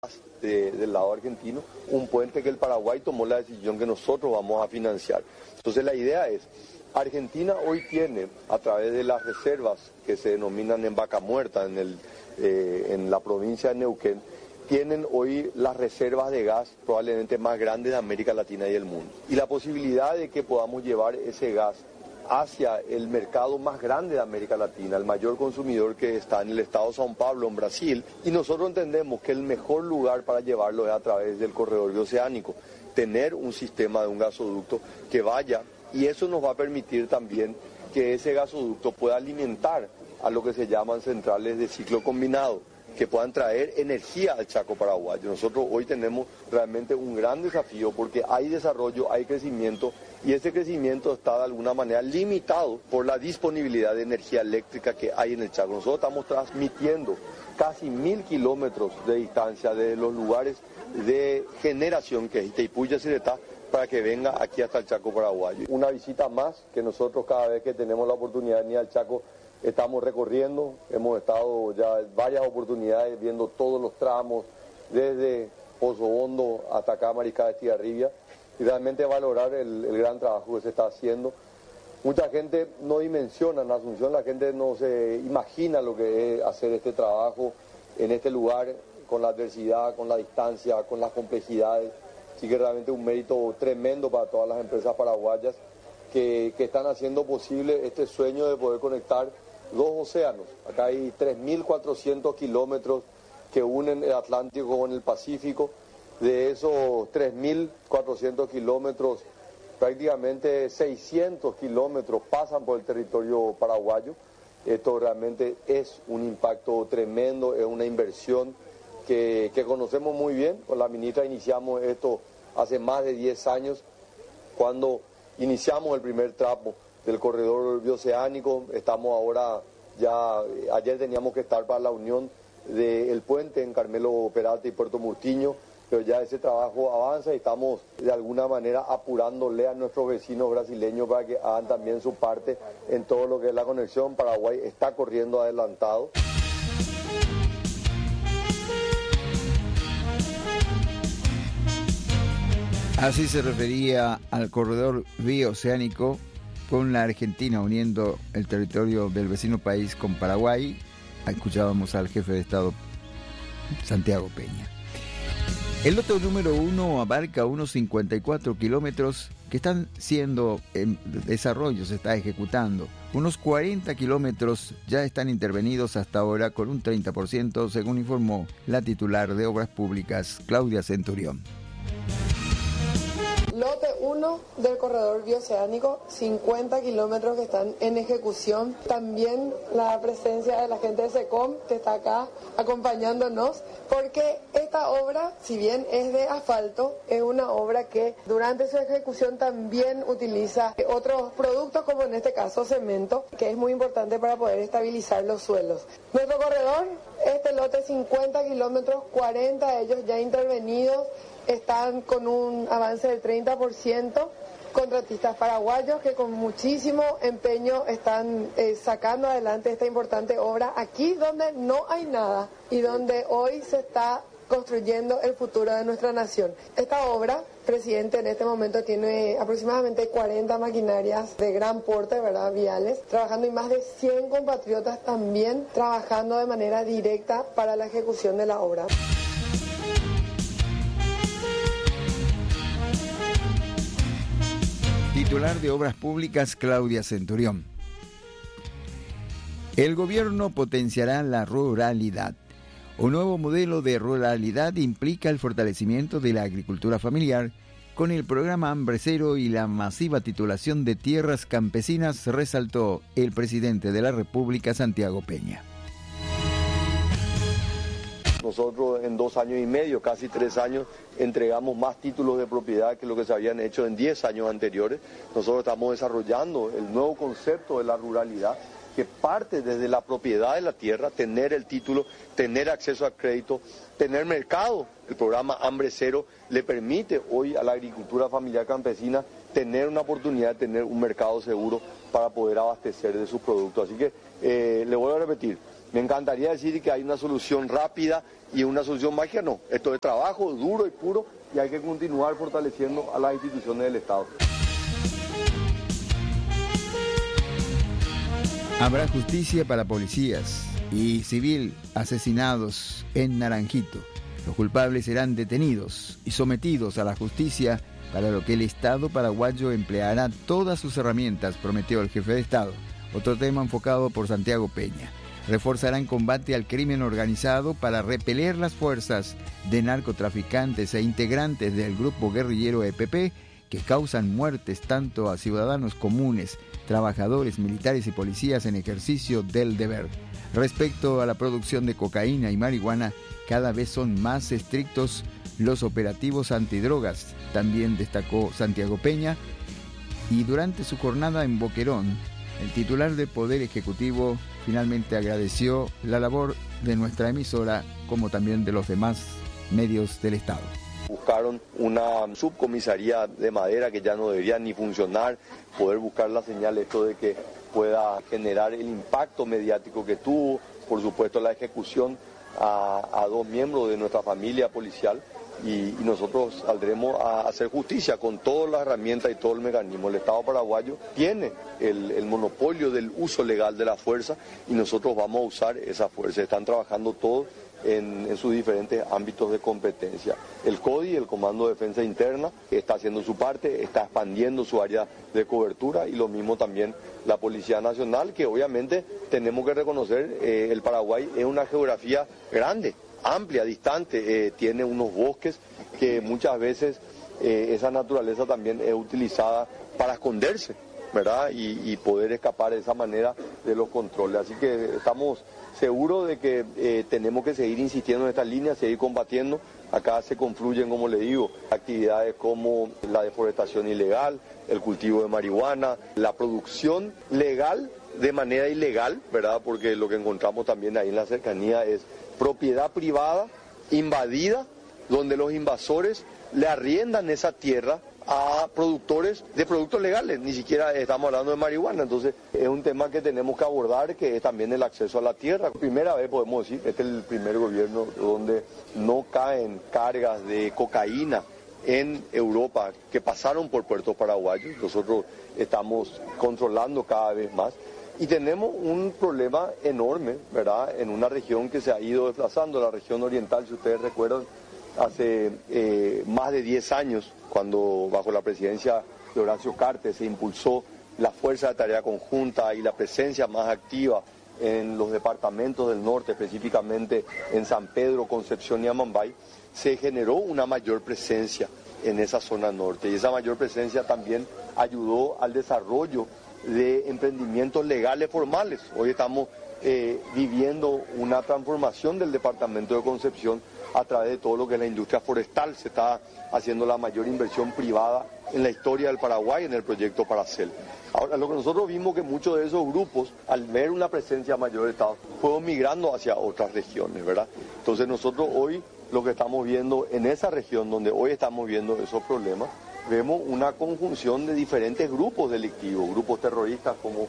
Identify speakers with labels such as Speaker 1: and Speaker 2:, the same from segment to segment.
Speaker 1: del lado argentino, un puente que el Paraguay tomó la decisión que nosotros vamos a financiar. Entonces la idea es, Argentina hoy tiene, a través de las reservas que se denominan en Vaca Muerta, en la provincia de Neuquén, tienen hoy las reservas de gas probablemente más grandes de América Latina y del mundo. Y la posibilidad de que podamos llevar ese gas hacia el mercado más grande de América Latina, el mayor consumidor que está en el estado de São Paulo, en Brasil, y nosotros entendemos que el mejor lugar para llevarlo es a través del corredor bioceánico, tener un sistema de un gasoducto que vaya, y eso nos va a permitir también que ese gasoducto pueda alimentar a lo que se llaman centrales de ciclo combinado, que puedan traer energía al Chaco paraguayo. Nosotros hoy tenemos realmente un gran desafío porque hay desarrollo, hay crecimiento y ese crecimiento está de alguna manera limitado por la disponibilidad de energía eléctrica que hay en el Chaco. Nosotros estamos transmitiendo casi 1000 kilómetros de distancia de los lugares de generación que es Itaipú y Yacyretá para que venga aquí hasta el Chaco paraguayo. Una visita más que nosotros cada vez que tenemos la oportunidad de venir al Chaco estamos recorriendo, hemos estado ya varias oportunidades viendo todos los tramos, desde Pozo Hondo hasta acá Mariscal de Estigarribia, y realmente valorar el gran trabajo que se está haciendo. Mucha gente no dimensiona en Asunción, la gente no se imagina lo que es hacer este trabajo en este lugar, con la adversidad, con la distancia, con las complejidades. Así que realmente un mérito tremendo para todas las empresas paraguayas que están haciendo posible este sueño de poder conectar dos océanos. Acá hay 3.400 kilómetros que unen el Atlántico con el Pacífico. De esos 3.400 kilómetros, prácticamente 600 kilómetros pasan por el territorio paraguayo. Esto realmente es un impacto tremendo, es una inversión que conocemos muy bien. Con la ministra iniciamos esto hace más de 10 años, cuando iniciamos el primer tramo del corredor bioceánico. Estamos ahora ya, ayer teníamos que estar para la unión del puente en Carmelo Peralta y Puerto Murtiño, pero ya ese trabajo avanza y estamos de alguna manera apurándole a nuestros vecinos brasileños para que hagan también su parte en todo lo que es la conexión. Paraguay está corriendo adelantado.
Speaker 2: Así se refería al corredor bioceánico con la Argentina, uniendo el territorio del vecino país con Paraguay. Escuchábamos al jefe de Estado, Santiago Peña. El lote número 1 abarca unos 54 kilómetros que están siendo en desarrollo, se está ejecutando. Unos 40 kilómetros ya están intervenidos hasta ahora con un 30%, según informó la titular de Obras Públicas, Claudia Centurión.
Speaker 3: Lote 1 del corredor bioceánico, 50 kilómetros que están en ejecución. También la presencia de la gente de SECOM que está acá acompañándonos, porque esta obra, si bien es de asfalto, es una obra que durante su ejecución también utiliza otros productos, como en este caso cemento, que es muy importante para poder estabilizar los suelos. Nuestro corredor, este lote 50 kilómetros, 40 de ellos ya intervenidos, están con un avance del 30%, contratistas paraguayos que con muchísimo empeño están sacando adelante esta importante obra aquí donde no hay nada y donde hoy se está construyendo el futuro de nuestra nación. Esta obra, presidente, en este momento tiene aproximadamente 40 maquinarias de gran porte, ¿verdad?, viales, trabajando, y más de 100 compatriotas también trabajando de manera directa para la ejecución de la obra.
Speaker 2: Titular de Obras Públicas, Claudia Centurión. El gobierno potenciará la ruralidad. Un nuevo modelo de ruralidad implica el fortalecimiento de la agricultura familiar con el programa Hambre Cero y la masiva titulación de tierras campesinas, resaltó el presidente de la República, Santiago Peña.
Speaker 1: Nosotros en 2 años y medio, casi 3 años, entregamos más títulos de propiedad que lo que se habían hecho en 10 años anteriores. Nosotros estamos desarrollando el nuevo concepto de la ruralidad, que parte desde la propiedad de la tierra, tener el título, tener acceso a crédito, tener mercado. El programa Hambre Cero le permite hoy a la agricultura familiar campesina tener una oportunidad de tener un mercado seguro para poder abastecer de sus productos. Así que le vuelvo a repetir, Me encantaría decir que hay una solución rápida y una solución mágica, no. Esto es trabajo duro y puro y hay que continuar fortaleciendo a las instituciones del Estado.
Speaker 2: Habrá justicia para policías y civil asesinados en Naranjito. Los culpables serán detenidos y sometidos a la justicia, para lo que el Estado paraguayo empleará todas sus herramientas, prometió el jefe de Estado. Otro tema enfocado por Santiago Peña. Reforzarán combate al crimen organizado para repeler las fuerzas de narcotraficantes e integrantes del grupo guerrillero EPP que causan muertes tanto a ciudadanos comunes, trabajadores, militares y policías en ejercicio del deber. Respecto a la producción de cocaína y marihuana, cada vez son más estrictos los operativos antidrogas, también destacó Santiago Peña. Y durante su jornada en Boquerón, el titular del Poder Ejecutivo finalmente agradeció la labor de nuestra emisora, como también de los demás medios del Estado.
Speaker 1: Buscaron una subcomisaría de Madera que ya no debería ni funcionar, poder buscar la señal esto de que pueda generar el impacto mediático que tuvo, por supuesto la ejecución a 2 miembros de nuestra familia policial. Y nosotros saldremos a hacer justicia con todas las herramientas y todo el mecanismo. El Estado paraguayo tiene el monopolio del uso legal de la fuerza y nosotros vamos a usar esa fuerza. Están trabajando todos en sus diferentes ámbitos de competencia. El CODI, el Comando de Defensa Interna, está haciendo su parte, está expandiendo su área de cobertura y lo mismo también la Policía Nacional, que obviamente tenemos que reconocer, el Paraguay es una geografía grande, amplia, distante, tiene unos bosques que muchas veces esa naturaleza también es utilizada para esconderse, ¿verdad? Y poder escapar de esa manera de los controles. Así que estamos seguros de que tenemos que seguir insistiendo en esta línea, seguir combatiendo. Acá se confluyen, como le digo, actividades como la deforestación ilegal, el cultivo de marihuana, la producción legal de manera ilegal, ¿verdad? Porque lo que encontramos también ahí en la cercanía es propiedad privada invadida, donde los invasores le arriendan esa tierra a productores de productos legales, ni siquiera estamos hablando de marihuana. Entonces es un tema que tenemos que abordar, que es también el acceso a la tierra. Primera vez podemos decir, este es el primer gobierno donde no caen cargas de cocaína en Europa que pasaron por puertos paraguayos. Nosotros estamos controlando cada vez más. Y tenemos un problema enorme, ¿verdad?, en una región que se ha ido desplazando, la región oriental. Si ustedes recuerdan, hace más de 10 años, cuando bajo la presidencia de Horacio Cartes se impulsó la Fuerza de Tarea Conjunta y la presencia más activa en los departamentos del norte, específicamente en San Pedro, Concepción y Amambay, se generó una mayor presencia en esa zona norte. Y esa mayor presencia también ayudó al desarrollo de emprendimientos legales formales. Hoy estamos viviendo una transformación del departamento de Concepción a través de todo lo que es la industria forestal. Se está haciendo la mayor inversión privada en la historia del Paraguay en el proyecto Paracel. Ahora, lo que nosotros vimos que muchos de esos grupos, al ver una presencia mayor del Estado, fueron migrando hacia otras regiones, ¿verdad? Entonces nosotros hoy lo que estamos viendo en esa región donde hoy estamos viendo esos problemas, vemos una conjunción de diferentes grupos delictivos, grupos terroristas como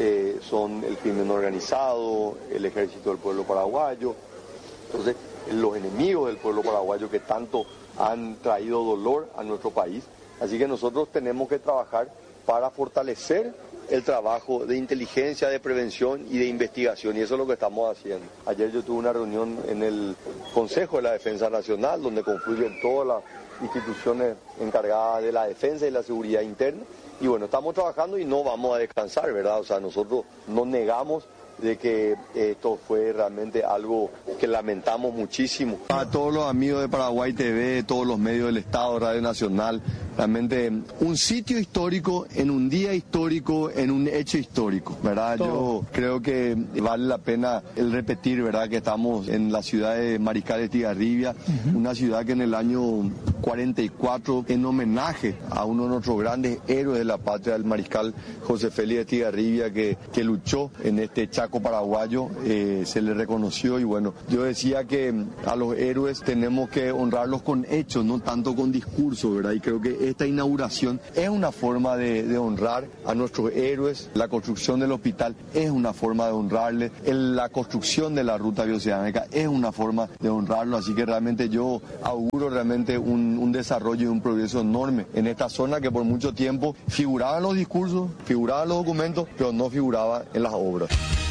Speaker 1: son el crimen organizado, el Ejército del Pueblo Paraguayo. Entonces, los enemigos del pueblo paraguayo que tanto han traído dolor a nuestro país. Así que nosotros tenemos que trabajar para fortalecer el trabajo de inteligencia, de prevención y de investigación, y eso es lo que estamos haciendo. Ayer yo tuve una reunión en el Consejo de la Defensa Nacional, donde confluyen todas las instituciones encargadas de la defensa y la seguridad interna, y bueno, estamos trabajando y no vamos a descansar, ¿verdad? O sea, nosotros no negamos de que esto fue realmente algo que lamentamos muchísimo. A todos los amigos de Paraguay TV, todos los medios del Estado, Radio Nacional, realmente un sitio histórico, en un día histórico, en un hecho histórico, ¿verdad? Yo creo que vale la pena el repetir, ¿verdad?, que estamos en la ciudad de Mariscal de Estigarribia, una ciudad que en el año 44 en homenaje a uno de nuestros grandes héroes de la patria, el mariscal José Félix Estigarribia, que luchó en este Chaco paraguayo, se le reconoció. Y bueno, yo decía que a los héroes tenemos que honrarlos con hechos, no tanto con discursos, ¿verdad? Y creo que esta inauguración es una forma de honrar a nuestros héroes. La construcción del hospital es una forma de honrarles. La construcción de la ruta bioceánica es una forma de honrarlo. Así que realmente yo auguro realmente un desarrollo y un progreso enorme en esta zona que por mucho tiempo figuraba en los discursos, figuraba en los documentos, pero no figuraba en las obras.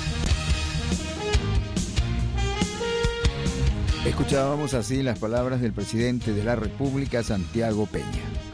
Speaker 2: Escuchábamos así las palabras del presidente de la República, Santiago Peña.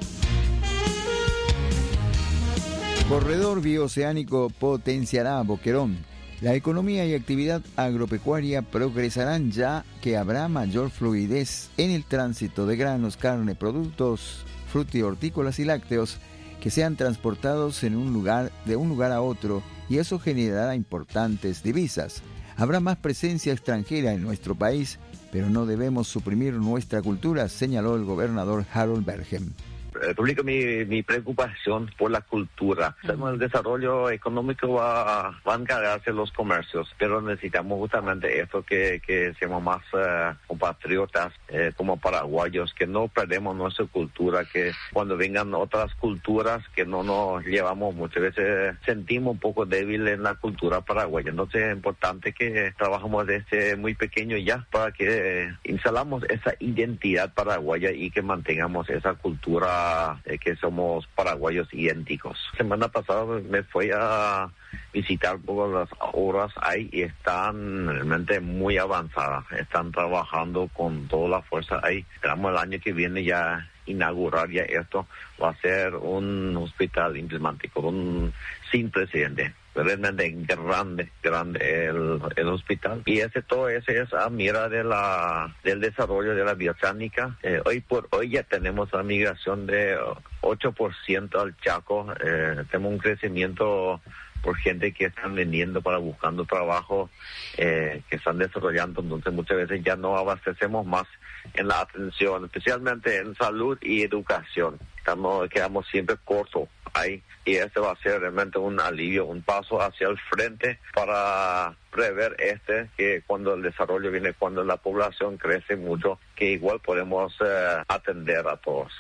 Speaker 2: Corredor bioceánico potenciará Boquerón. La economía y actividad agropecuaria progresarán ya que habrá mayor fluidez en el tránsito de granos, carne, productos frutícolas y lácteos que sean transportados de un lugar a otro, y eso generará importantes divisas. Habrá más presencia extranjera en nuestro país, pero no debemos suprimir nuestra cultura, señaló el gobernador Harold Bergen.
Speaker 4: Publico mi preocupación por la cultura. El desarrollo económico va a encargarse los comercios, pero necesitamos justamente esto que seamos más compatriotas, como paraguayos, que no perdemos nuestra cultura, que cuando vengan otras culturas que no nos llevamos muchas veces sentimos un poco débil en la cultura paraguaya. Entonces es importante que trabajemos desde muy pequeño ya para que instalamos esa identidad paraguaya y que mantengamos esa cultura que somos paraguayos idénticos. Semana pasada me fui a visitar un poco las obras ahí y están realmente muy avanzadas. Están trabajando con toda la fuerza ahí. Esperamos el año que viene ya inaugurar ya esto. Va a ser un hospital emblemático, sin precedente. Realmente grande el hospital. Y todo ese es a mira del desarrollo de la bioceánica. Hoy por hoy ya tenemos la migración de 8% al Chaco. Tenemos un crecimiento por gente que están vendiendo buscando trabajo, que están desarrollando. Entonces muchas veces ya no abastecemos más en la atención, especialmente en salud y educación. Quedamos siempre cortos ahí, y este va a ser realmente un alivio, un paso hacia el frente para prever que cuando el desarrollo viene, cuando la población crece mucho, que igual podemos atender a todos.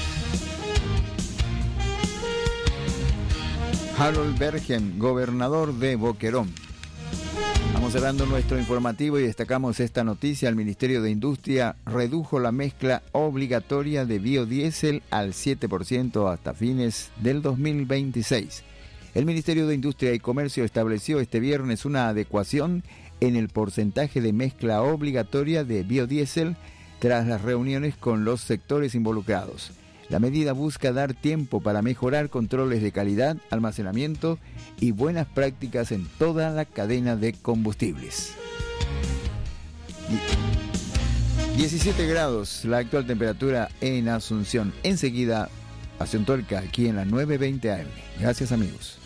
Speaker 2: Harold Bergen, gobernador de Boquerón. Vamos cerrando nuestro informativo y destacamos esta noticia. El Ministerio de Industria redujo la mezcla obligatoria de biodiesel al 7% hasta fines del 2026. El Ministerio de Industria y Comercio estableció este viernes una adecuación en el porcentaje de mezcla obligatoria de biodiesel tras las reuniones con los sectores involucrados. La medida busca dar tiempo para mejorar controles de calidad, almacenamiento y buenas prácticas en toda la cadena de combustibles. 17 grados, la actual temperatura en Asunción. Enseguida, Pasión Tuerca, aquí en la 9:20 AM. Gracias, amigos.